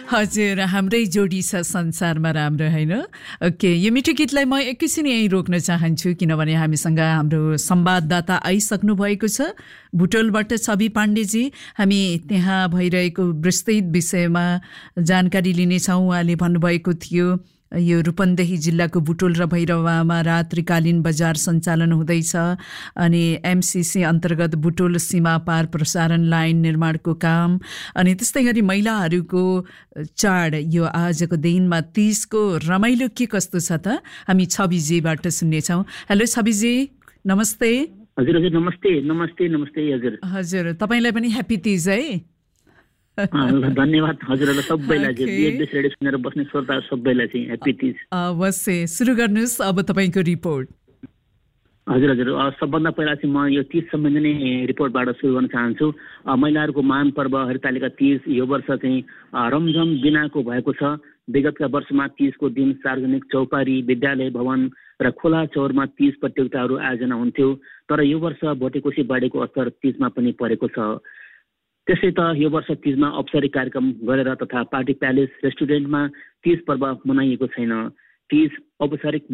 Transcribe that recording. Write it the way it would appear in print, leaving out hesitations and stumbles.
हजुर हाम्रै जोडी छ संसारमा राम्रो हैन। ओके, यो मिठो गीतलाई म एकैछिन यहीँ रोक्न चाहन्छु किनभने हामीसँग हाम्रो संवाददाता आइसक्नु भएको छ बुटोलबाट छवि पाण्डेजी। हामी त्यहाँ भइरहेको विस्तृत विषयमा जानकारी लिनेछौँ। उहाँले भन्नुभएको थियो यो रूपन्देही जिल्लाको बुटोल र भैरवामा रात्रिकालीन बजार सञ्चालन हुँदैछ अनि एमसीसी अन्तर्गत बुटोल सीमा पार प्रसारण लाइन निर्माणको काम अनि त्यस्तै गरी महिलाहरूको चाड यो आजको दिनमा 30 को रमाइलो के कस्तो छ त हामी छविजीबाट सुन्नेछौँ। हेलो छविजी, नमस्ते। हजुर हजुर नमस्ते नमस्ते नमस्ते हजुर। हजुर तपाईलाई पनि ह्यापी तीज है। धन्यवाद हजुरहरुलाई सबैलाई रेडियो सुनेर बस्ने श्रोता सबैलाई चाहिँ ह्यापी तीज। अवश्य सुरु गर्नुस् अब तपाईको रिपोर्ट। हजुर हजुर सबभन्दा पहिला चाहिँ म यो तीज सम्बन्धी रिपोर्टबाट सुरु गर्न चाहन्छु। महिलाहरूको महान पर्व हरितालिका तीज यो वर्ष चाहिँ रमझम बिनाको भएको छ। विगतका वर्षमा तीजको दिन सार्वजनिक चौपारी, विद्यालय भवन र खोला चौरमा तीज प्रतियोगिताहरू आयोजना हुन्थ्यो, तर यो वर्ष भोटेकोशी बाढीको असर तीजमा पनि परेको छ। त्यसै त यो वर्ष तीजमा औपचारिक कार्यक्रम गरेर तथा पार्टी प्यालेस रेस्टुरेन्टमा तीज पर्व मनाइएको छैन। तीज औपचारिक